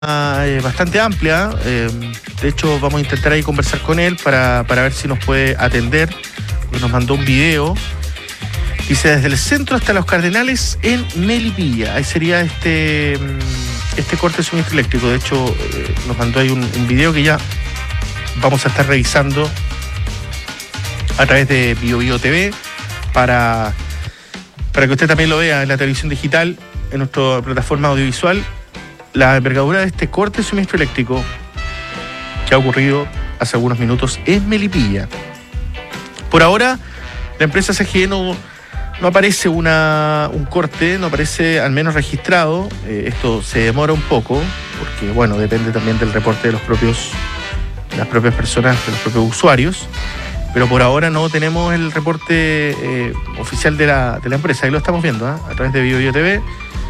bastante amplia. De hecho, vamos a intentar ahí conversar con él para ver si nos puede atender. Nos mandó un video. Dice, desde el centro hasta Los Cardenales en Melipilla. Ahí sería este corte de suministro eléctrico. De hecho, nos mandó ahí un video que ya vamos a estar revisando a través de BioBio TV para que usted también lo vea en la televisión digital, en nuestra plataforma audiovisual, la envergadura de este corte de suministro eléctrico que ha ocurrido hace algunos minutos en Melipilla. Por ahora, la empresa CGE no aparece un corte, no aparece al menos registrado. Esto se demora un poco, porque bueno, depende también del reporte de las propias personas, de los propios usuarios. Pero por ahora no tenemos el reporte oficial de la empresa. Ahí lo estamos viendo, a través de BioBio TV.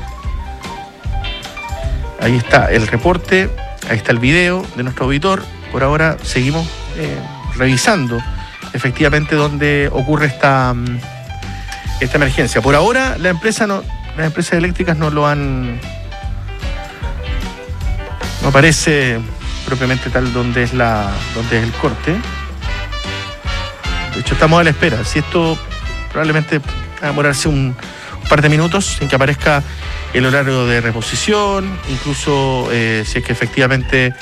Ahí está el reporte, ahí está el video de nuestro auditor. Por ahora seguimos revisando efectivamente dónde ocurre esta emergencia. Por ahora las empresas eléctricas no aparece propiamente tal donde es el corte. De hecho, estamos a la espera. Si esto probablemente va a demorarse un par de minutos en que aparezca el horario de reposición, incluso si es que efectivamente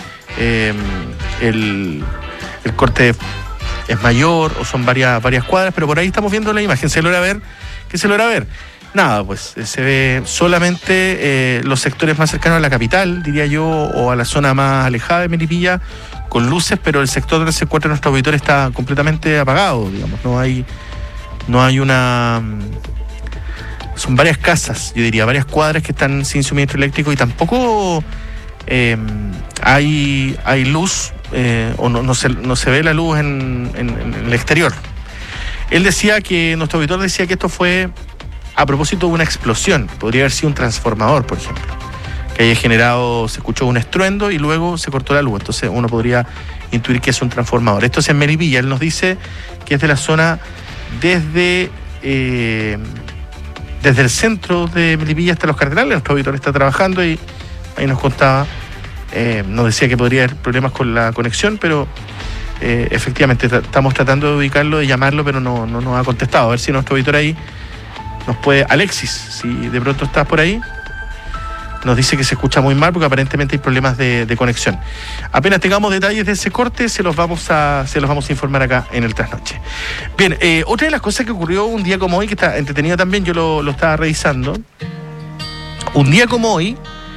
el corte es mayor o son varias cuadras, pero por ahí estamos viendo la imagen. ¿Se logra ver? ¿Qué se logra ver? Nada, pues se ve solamente los sectores más cercanos a la capital, diría yo, o a la zona más alejada de Melipilla, con luces, pero el sector donde se encuentra nuestro auditor está completamente apagado, digamos. No hay una... Son varias casas, yo diría, varias cuadras que están sin suministro eléctrico y tampoco hay luz, o no se ve la luz en el exterior. Nuestro auditor decía que esto fue a propósito de una explosión. Podría haber sido un transformador, por ejemplo, que haya generado, se escuchó un estruendo y luego se cortó la luz. Entonces uno podría intuir que es un transformador. Esto es en Melipilla. Él nos dice que es de la zona desde el centro de Melipilla hasta Los Cardenales. Nuestro auditor está trabajando y ahí nos contaba, nos decía que podría haber problemas con la conexión, pero efectivamente estamos tratando de ubicarlo, de llamarlo, pero no nos ha contestado. A ver si nuestro auditor ahí nos puede... Alexis, si de pronto estás por ahí, nos dice que se escucha muy mal porque aparentemente hay problemas de conexión. Apenas tengamos detalles de ese corte, se los vamos a informar acá en el Trasnoche. Bien, otra de las cosas que ocurrió un día como hoy, que está entretenido también, yo lo estaba revisando. Un día como hoy,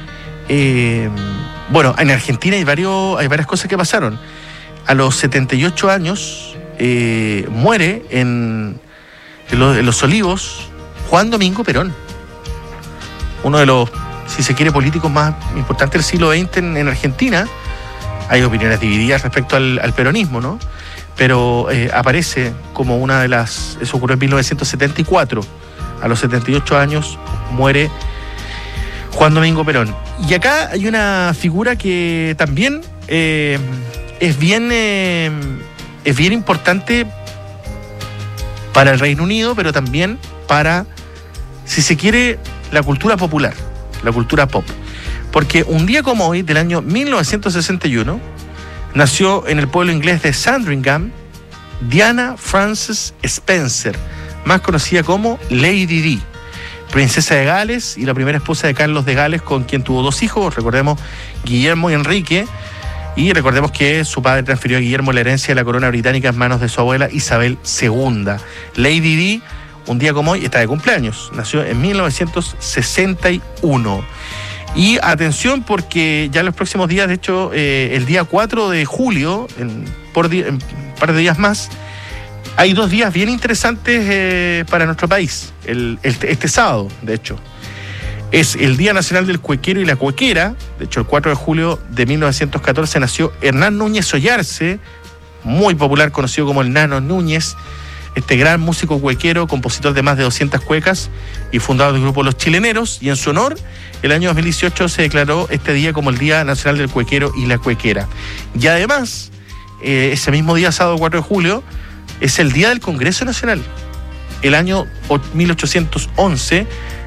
bueno, en Argentina hay varias cosas que pasaron. A los 78 años muere en Los Olivos Juan Domingo Perón, uno de los, si se quiere, políticos más importantes del siglo XX en Argentina. Hay opiniones divididas respecto al peronismo, ¿no? Pero aparece como una de las... Eso ocurrió en 1974. A los 78 años muere Juan Domingo Perón. Y acá hay una figura que también es bien importante para el Reino Unido, pero también para, si se quiere, la cultura popular, la cultura pop. Porque un día como hoy, del año 1961, nació en el pueblo inglés de Sandringham Diana Frances Spencer, más conocida como Lady Di, princesa de Gales y la primera esposa de Carlos de Gales, con quien tuvo 2 hijos, recordemos, Guillermo y Enrique. Y recordemos que su padre transfirió a Guillermo la herencia de la corona británica en manos de su abuela Isabel II. Lady Di, un día como hoy, está de cumpleaños. Nació en 1961. Y atención, porque ya en los próximos días, de hecho, el día 4 de julio, en un par de días más, hay 2 días bien interesantes para nuestro país. Este sábado, de hecho. Es el Día Nacional del Cuequero y la Cuequera. De hecho, el 4 de julio de 1914 nació Hernán Núñez Ollarse, muy popular, conocido como el Nano Núñez, este gran músico cuequero, compositor de más de 200 cuecas y fundador del grupo Los Chileneros. Y en su honor, el año 2018 se declaró este día como el Día Nacional del Cuequero y la Cuequera. Y además, ese mismo día, sábado 4 de julio, es el Día del Congreso Nacional. El año 1811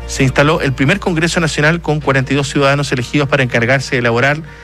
se instaló el primer Congreso Nacional con 42 ciudadanos elegidos para encargarse de elaborar